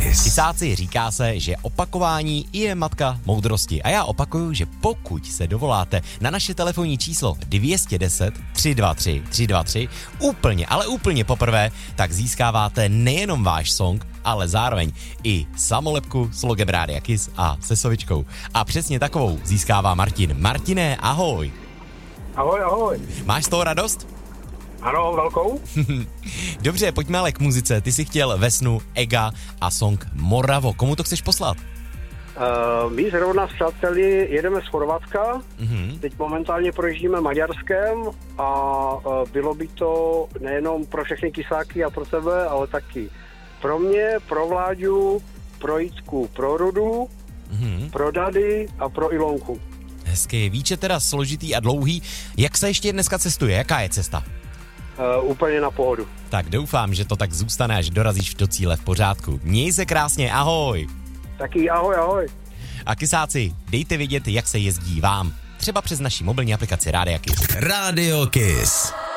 Kiss. Kysáci, říká se, že opakování je matka moudrosti. A já opakuju, že pokud se dovoláte na naše telefonní číslo 210 323 323 úplně, ale úplně poprvé, tak získáváte nejenom váš song, ale zároveň i samolepku s logem Rádia Kiss a se sovičkou. A přesně takovou získává Martin. Martine, ahoj. Ahoj, ahoj. Máš z toho radost? Ano, velkou. Dobře, pojďme ale k muzice. Ty jsi chtěl Vesnu, Ega a song Moravo. Komu to chceš poslat? My zrovna s přáteli jedeme z Chorvatska. Teď momentálně projíždíme Maďarskem a bylo by to nejenom pro všechny kysáky a pro tebe, ale taky pro mě, pro Vláďu, pro Jitku, pro Rudu, pro Dady a pro Ilonku. Hezky, výčet teda složitý a dlouhý. Jak se ještě dneska cestuje? Jaká je cesta? Úplně na pohodu. Tak doufám, že to tak zůstane, až dorazíš do cíle v pořádku. Měj se krásně, ahoj. Taky ahoj, ahoj. A kysáci, dejte vědět, jak se jezdí vám. Třeba přes naši mobilní aplikaci Rádia Kiss. Radio Kiss.